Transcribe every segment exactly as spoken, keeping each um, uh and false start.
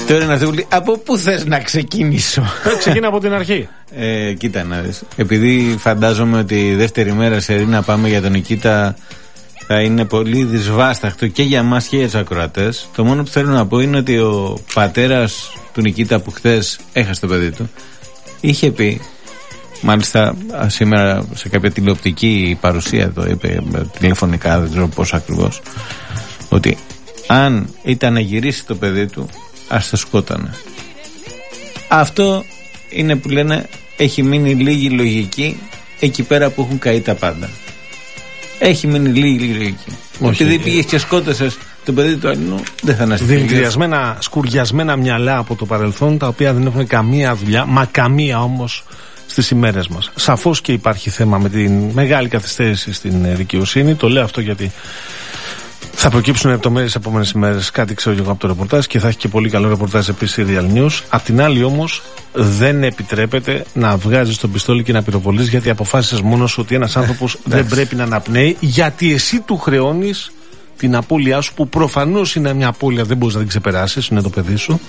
Τώρα είναι αυτό που λέει, από πού θες να ξεκινήσω? Ξεκινά από την αρχή. Ε, κοίτα να δεις. Επειδή φαντάζομαι ότι η δεύτερη μέρα σε Ρίνα πάμε για τον Νικήτα θα είναι πολύ δυσβάσταχτο και για εμάς και για τους ακροατές. Το μόνο που θέλω να πω είναι ότι ο πατέρας του Νικήτα που χθες έχασε το παιδί του είχε πει, μάλιστα σήμερα σε κάποια τηλεοπτική παρουσία το είπε τηλεφωνικά, δεν ξέρω πώς ακριβώς, ότι αν ήταν να γυρίσει το παιδί του ας το σκότανε. Αυτό είναι που λένε έχει μείνει λίγη λογική εκεί πέρα που έχουν καεί τα πάντα. Έχει μείνει λίγη λογική. Όχι. Επειδή πήγες και σκότωσες το παιδί του αλλού, δεν θα αναστηθεί. Δηλητηριασμένα, σκουριασμένα μυαλά από το παρελθόν, τα οποία δεν έχουν καμία δουλειά, μα καμία όμως στις ημέρες μας. Σαφώς και υπάρχει θέμα με την μεγάλη καθυστέρηση στην δικαιοσύνη. Το λέω αυτό γιατί θα προκύψουν λεπτομέρειες τις επόμενες ημέρες, κάτι ξέρω εγώ από το ρεπορτάζ, και θα έχει και πολύ καλό ρεπορτάζ επίσης η Real News. Απ' την άλλη όμως δεν επιτρέπεται να βγάζεις τον πιστόλι και να πυροβολείς, γιατί αποφάσισες μόνος ότι ένας άνθρωπος δεν πρέπει να αναπνέει, γιατί εσύ του χρεώνεις την απώλειά σου, που προφανώς είναι μια απώλεια, δεν μπορείς να την ξεπεράσεις, είναι το παιδί σου.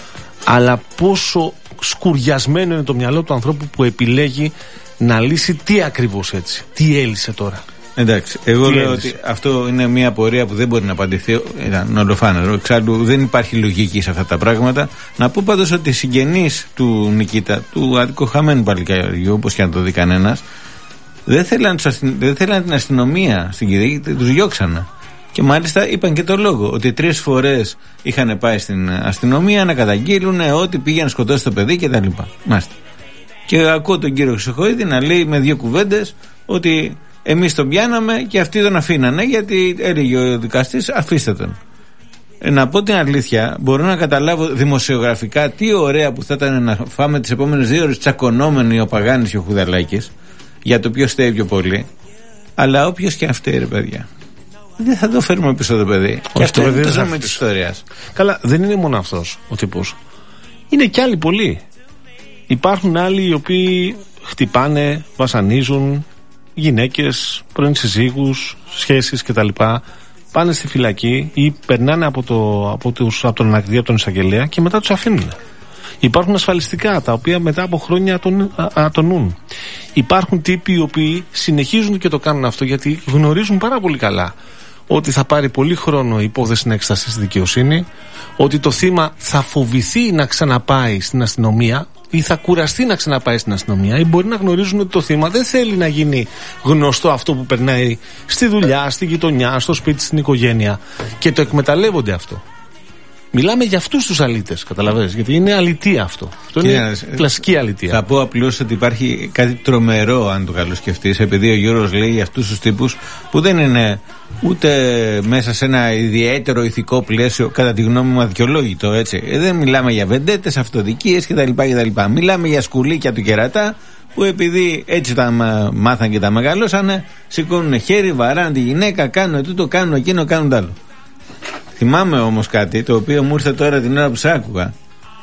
Αλλά πόσο σκουριασμένο είναι το μυαλό του ανθρώπου που επιλέγει να λύσει τι ακριβώς έτσι, τι έλυσε τώρα. Εντάξει, εγώ τι λέω έλυσε. Ότι αυτό είναι μια απορία που δεν μπορεί να απαντηθεί. Ήταν ολοφάνερο. Εξάλλου δεν υπάρχει λογική σε αυτά τα πράγματα. Να πω πάντως ότι οι συγγενείς του Νικήτα, του αδικοχαμένου παλικαριού, όπως και αν το δει κανένας, δεν θέλαν, δεν θέλαν την αστυνομία στην Κυριακή, τους διώξανε. Και μάλιστα είπαν και το λόγο, ότι τρεις φορές είχαν πάει στην αστυνομία να καταγγείλουν ότι πήγαν να σκοτώσει το παιδί κτλ. Μάλιστα. Και ακούω τον κύριο Χρυσοχοίδη να λέει με δύο κουβέντες ότι εμείς τον πιάναμε και αυτοί τον αφήνανε, γιατί έλεγε ο δικαστής αφήστε τον. Ε, να πω την αλήθεια, μπορώ να καταλάβω δημοσιογραφικά τι ωραία που θα ήταν να φάμε τις επόμενες δύο ώρες τσακωνόμενοι ο Παγάνης και ο Χουδαλάκης για το ποιος φταίει πιο πολύ. Αλλά όποιος και αν φταίει, ρε παιδιά, δεν θα το φέρουμε πίσω το παιδί. Και αυτό είναι το ζώμα της ιστορίας. Καλά, δεν είναι μόνο αυτός ο τύπος. Είναι κι άλλοι πολλοί. Υπάρχουν άλλοι οι οποίοι χτυπάνε, βασανίζουν γυναίκες, πρώην συζύγους, σχέσεις κτλ. Πάνε στη φυλακή ή περνάνε από, το, από, τους, από τον ανακριτή, από τον εισαγγελέα, και μετά τους αφήνουν. Υπάρχουν ασφαλιστικά τα οποία μετά από χρόνια τον, α, ατονούν. Υπάρχουν τύποι οι οποίοι συνεχίζουν και το κάνουν αυτό, γιατί γνωρίζουν πάρα πολύ καλά ότι θα πάρει πολύ χρόνο η υπόθεση να εξεταστεί στη δικαιοσύνη, ότι το θύμα θα φοβηθεί να ξαναπάει στην αστυνομία ή θα κουραστεί να ξαναπάει στην αστυνομία, ή μπορεί να γνωρίζουν ότι το θύμα δεν θέλει να γίνει γνωστό αυτό που περνάει στη δουλειά, στη γειτονιά, στο σπίτι, στην οικογένεια, και το εκμεταλλεύονται αυτό. Μιλάμε για αυτούς τους αλήτες, καταλαβαίνεις, γιατί είναι αλητία αυτό. Αυτό είναι είναι κλασική αλητία. Θα πω απλώς ότι υπάρχει κάτι τρομερό, αν το καλοσκεφτείς, επειδή ο Γιώργος λέει για αυτούς τους τύπους που δεν είναι ούτε μέσα σε ένα ιδιαίτερο ηθικό πλαίσιο, κατά τη γνώμη μου αδικαιολόγητο, έτσι. Δεν μιλάμε για βεντέτες, αυτοδικίες κτλ. κτλ. Μιλάμε για σκουλίκια του κερατά που επειδή έτσι τα μάθαν και τα μεγαλώσανε, σηκώνουν χέρι, βαράνε τη γυναίκα, κάνουν τούτο, κάνουν εκείνο, κάνουν τ' άλλο. Θυμάμαι όμως κάτι το οποίο μου ήρθε τώρα την ώρα που σ' άκουγα.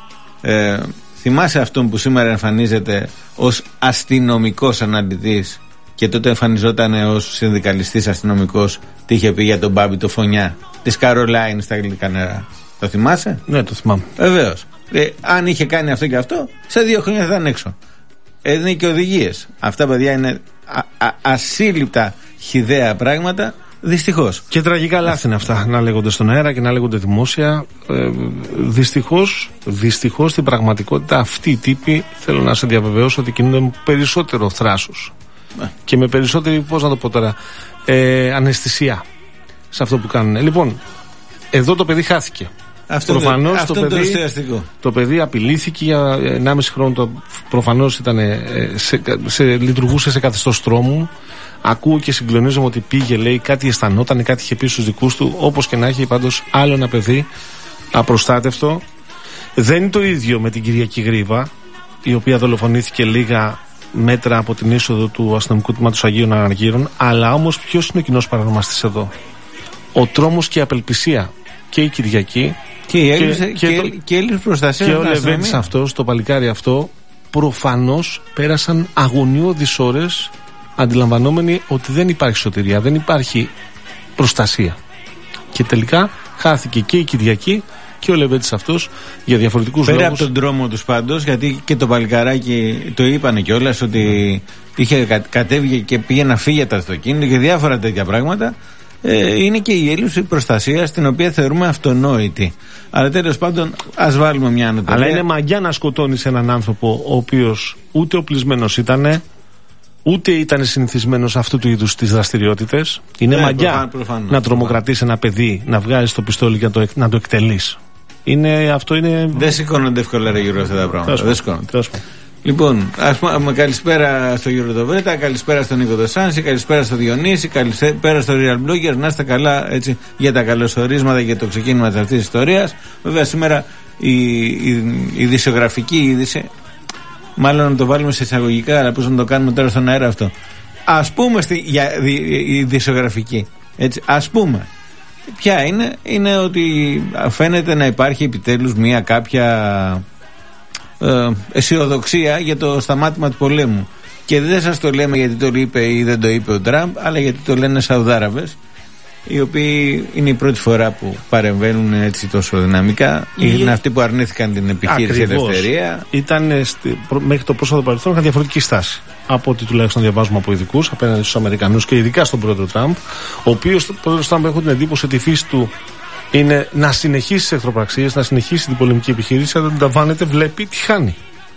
Ε, θυμάσαι αυτόν που σήμερα εμφανίζεται ως αστυνομικός αναλυτής και τότε εμφανιζόταν ως συνδικαλιστής αστυνομικός, τι είχε πει για τον Μπάμπη το Φωνιά της Καρολάιν στα Αγγλικά Νερά? Το θυμάσαι? Ναι, το θυμάμαι. Βεβαίως. Ε, αν είχε κάνει αυτό και αυτό, σε δύο χρόνια θα ήταν έξω. Έδινε και οδηγίες. Αυτά, παιδιά, είναι α, α, ασύλληπτα χυδαία πράγματα. Δυστυχώς. Και τραγικά λάθη είναι αυτά να λέγονται στον αέρα και να λέγονται δημόσια. Ε, δυστυχώς, δυστυχώς στην πραγματικότητα αυτοί οι τύποι, θέλω να σε διαβεβαιώσω, ότι κινούνται με περισσότερο θράσος ε. και με περισσότερη, πώς να το πω τώρα, ε, αναισθησία σε αυτό που κάνουν. Λοιπόν, εδώ το παιδί χάθηκε. Αυτό προφανώς αυτό το, παιδί, το, το παιδί απειλήθηκε για ενάμιση χρόνο. Το, προφανώς ήταν, σε, σε, λειτουργούσε σε καθεστώς τρόμου. Ακούω και συγκλονίζομαι ότι πήγε, λέει, κάτι αισθανόταν, κάτι είχε πει στους δικούς του. Όπως και να έχει, πάντως άλλο ένα παιδί απροστάτευτο. Δεν είναι το ίδιο με την Κυριακή Γρίβα, η οποία δολοφονήθηκε λίγα μέτρα από την είσοδο του αστυνομικού τμήματος Αγίων Αναργύρων. Αλλά όμως ποιος είναι ο κοινός παρανομαστής εδώ? Ο τρόμος και η απελπισία. Και η Κυριακή και η έλλειψη και, και, και, και, προστασία και ο Λεβέντης αυτός, το παλικάρι αυτό, προφανώς πέρασαν αγωνιώδεις ώρες αντιλαμβανόμενοι ότι δεν υπάρχει σωτηρία, δεν υπάρχει προστασία. Και τελικά χάθηκε και η Κυριακή και ο Λεβέντης αυτός για διαφορετικούς Πέρα λόγους. Πέρα από τον τρόμο τους πάντως, γιατί και το παλικαράκι το είπανε κιόλας ότι είχε κα, κατέβηκε και πήγε να φύγει από το αυτοκίνητο και διάφορα τέτοια πράγματα. Ε, είναι και η έλλειψη προστασίας, την οποία θεωρούμε αυτονόητη. Αλλά τέλος πάντων, ας βάλουμε μια ανατολία. Αλλά είναι μαγιά να σκοτώνεις έναν άνθρωπο ο οποίος ούτε οπλισμένος ήτανε, ούτε ήταν συνηθισμένος αυτού του είδους τις δραστηριότητες. Είναι ναι, μαγιά προφάν, προφάν, να τρομοκρατείς ένα παιδί, να βγάλεις το πιστόλι και να το, να το εκτελείς. Είναι, αυτό είναι... Δεν σηκώνονται εύκολα, ρε Γιώργο, αυτά τα πράγματα. Δεν σηκώνονται. Λοιπόν, ας πούμε, καλησπέρα στο Γιώργο το Βρέτα, καλησπέρα στον Νίκο Δοσάνση, καλησπέρα στο Διονύση, καλησπέρα στο Real Blogger. Να είστε καλά, έτσι, για τα καλωσορίσματα και το ξεκίνημα αυτής της ιστορίας. Βέβαια, σήμερα η, η, η ειδησιογραφική είδηση, μάλλον να το βάλουμε σε εισαγωγικά, αλλά πώς να το κάνουμε τώρα στον αέρα αυτό. Ας πούμε στη, για η ειδησιογραφική, έτσι, ας πούμε. Ποια είναι, είναι ότι φαίνεται να υπάρχει επιτέλους μια κάποια ε, αισιοδοξία για το σταμάτημα του πολέμου. Και δεν σας το λέμε γιατί το είπε ή δεν το είπε ο Τραμπ, αλλά γιατί το λένε Σαουδάραβες, οι οποίοι είναι η πρώτη φορά που παρεμβαίνουν έτσι τόσο δυναμικά. Η... Είναι αυτοί που αρνήθηκαν την επιχείρηση ελευθερία. Ήταν στη... μέχρι το πρόσφατο παρελθόν είχαν διαφορετική στάση από ό,τι τουλάχιστον διαβάζουμε από ειδικούς απέναντι στους Αμερικανούς και ειδικά στον πρόεδρο Τραμπ, ο οποίος πρόεδρος Τραμπ, έχω την εντύπωση ότι η φύση του είναι να συνεχίσει τις εχθροπραξίες, να συνεχίσει την πολεμική επιχείρηση. Αν δεν τα βάνετε, βλέπει τι χάνει.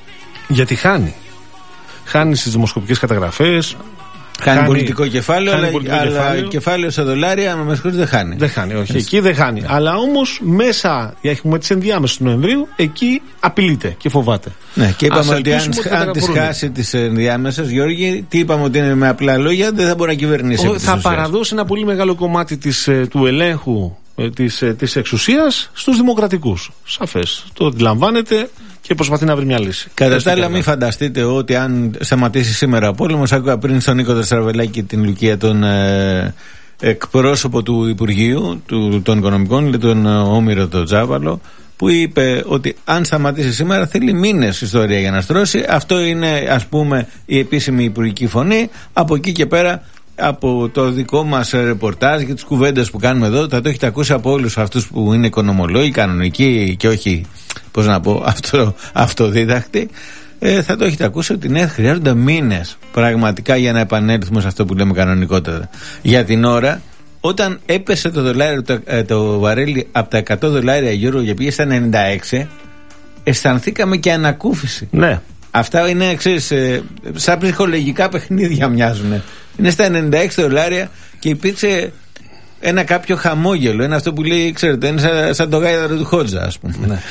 Γιατί χάνει. Χάνει στις δημοσκοπικές καταγραφές. Χάνει, χάνει πολιτικό κεφάλαιο, χάνει αλλά, πολιτικό αλλά κεφάλαιο. κεφάλαιο σε δολάρια, με συγχωρείτε, δεν χάνει. Δεν χάνει, όχι. Εκεί δεν χάνει. Αλλά όμως μέσα, έχουμε τις ενδιάμεσες του Νοεμβρίου, εκεί απειλείται και φοβάται. Ναι, και είπαμε ότι αν, αν τις χάσει τις ενδιάμεσες, Γιώργη, τι είπαμε ότι είναι με απλά λόγια, δεν θα μπορεί να κυβερνήσει. Ο, θα παραδώσει ένα πολύ μεγάλο κομμάτι της, του ελέγχου της, της εξουσίας στους δημοκρατικούς. Σαφές. Το αντιλαμβάνεται και προσπαθεί να βρει μια λύση. Κατά τα άλλα, μην φανταστείτε ότι αν σταματήσει σήμερα ο πόλεμος, άκουγα πριν στον Νίκο Τεσσαραβελάκη την Λουκία, τον ε, εκπρόσωπο του Υπουργείου του, των Οικονομικών, τον Όμηρο τον Τζάβαλο, που είπε ότι αν σταματήσει σήμερα θέλει μήνες ιστορία για να στρώσει. Αυτό είναι, ας πούμε, η επίσημη υπουργική φωνή. Από εκεί και πέρα, από το δικό μας ρεπορτάζ και τις κουβέντες που κάνουμε εδώ, θα το έχετε ακούσει από όλους αυτούς που είναι οικονομολόγοι, κανονικοί και όχι, πώς να πω, αυτο, αυτοδίδακτοι. Ε, θα το έχετε ακούσει ότι ναι, χρειάζονται μήνες πραγματικά για να επανέλθουμε σε αυτό που λέμε κανονικότατα. Για την ώρα, όταν έπεσε το δολάριο, το, το βαρέλι από τα εκατό δολάρια γύρω και πήγε στα ενενήντα έξι, αισθανθήκαμε και ανακούφιση. Ναι. Αυτά είναι, ξέρεις, ε, σαν ψυχολογικά παιχνίδια μοιάζουν. Είναι στα ενενήντα έξι δολάρια και υπήρξε ένα κάποιο χαμόγελο. Είναι αυτό που λέει, ξέρετε, είναι σαν, σαν το γάιδαρο του Χότζα, ας πούμε. Ναι.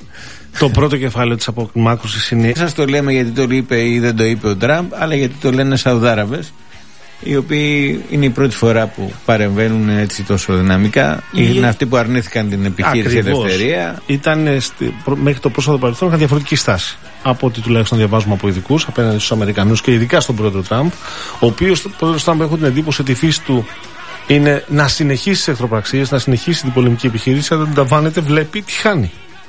Το πρώτο κεφάλαιο της αποκμάκωσης είναι. Δεν σας το λέμε γιατί το είπε ή δεν το είπε ο Τραμπ, αλλά γιατί το λένε Σαουδάραβες, οι οποίοι είναι η πρώτη φορά που παρεμβαίνουν έτσι τόσο δυναμικά. Η... Είναι αυτοί που αρνήθηκαν την επιχείρηση ελευθερία. Ήταν στη... μέχρι το πρόσφατο παρελθόν είχαν διαφορετική στάση από ό,τι τουλάχιστον διαβάζουμε από ειδικούς απέναντι στους Αμερικανούς και ειδικά στον πρόεδρο Τραμπ, ο οποίος πρόεδρος Τραμπ, έχω την εντύπωση ότι η φύση του είναι να συνεχίσει τις εχθροπραξίες, να συνεχίσει την πολεμική επιχείρηση. Αν δεν τα βάνετε, βλέπει τι χάνει.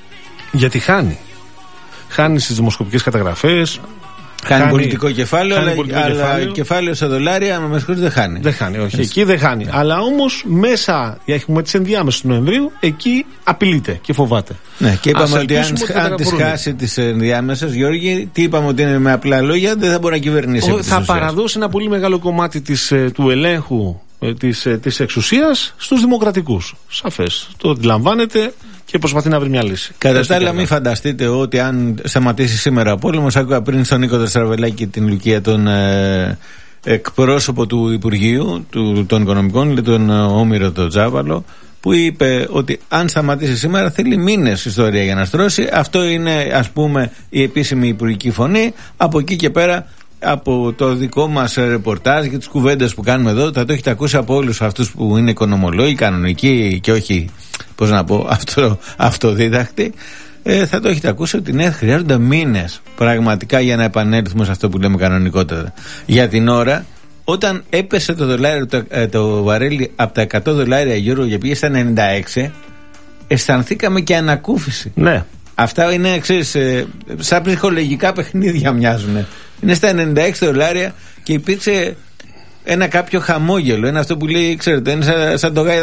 Γιατί χάνει. Χάνει στις δημοσκοπικές καταγραφές. Χάνει, χάνει πολιτικό κεφάλαιο, χάνει αλλά, πολιτικό αλλά κεφάλαιο. κεφάλαιο σε δολάρια, με συγχωρείτε, δεν χάνει. Δεν χάνει, όχι. Έτσι. Εκεί δεν χάνει. Αλλά όμως μέσα, έχουμε τις ενδιάμεσες του Νοεμβρίου, εκεί απειλείται και φοβάται. Ναι, και είπαμε ότι αν, αν τις χάσει τις ενδιάμεσες, Γιώργη, τι είπαμε ότι είναι με απλά λόγια, δεν θα μπορεί να κυβερνήσει. Ο, θα παραδώσει ένα πολύ μεγάλο κομμάτι της, του ελέγχου της, της εξουσίας στους δημοκρατικούς. Σαφές. Το αντιλαμβάνεται και προσπαθεί να βρει μια λύση. Κατά τα άλλα, μην φανταστείτε ότι αν σταματήσει σήμερα ο πόλεμος, άκουγα πριν στον Νίκο Τεσσαραβελάκη την Λουκία, τον ε, εκπρόσωπο του Υπουργείου του, των Οικονομικών, τον Όμηρο τον Τζάβαλο, που είπε ότι αν σταματήσει σήμερα θέλει μήνες ιστορία για να στρώσει. Αυτό είναι, ας πούμε, η επίσημη υπουργική φωνή. Από εκεί και πέρα, από το δικό μας ρεπορτάζ και τις κουβέντες που κάνουμε εδώ, θα το έχετε ακούσει από όλους αυτούς που είναι οικονομολόγοι, κανονικοί και όχι, πώς να πω, αυτο, αυτοδίδακτοι. Ε, θα το έχετε ακούσει ότι ναι, χρειάζονται μήνες πραγματικά για να επανέλθουμε σε αυτό που λέμε κανονικότατα. Για την ώρα, όταν έπεσε το δολάριο, το, το βαρέλι από τα εκατό δολάρια γύρω και πήγε στα ενενήντα έξι, αισθανθήκαμε και ανακούφιση. Ναι. Αυτά είναι, ξέρεις, ε, σαν ψυχολογικά παιχνίδια μοιάζουν. Είναι στα ενενήντα έξι δολάρια και υπήρξε ένα κάποιο χαμόγελο. Είναι αυτό που λέει, ξέρετε, είναι σαν, σαν το γάιδαρο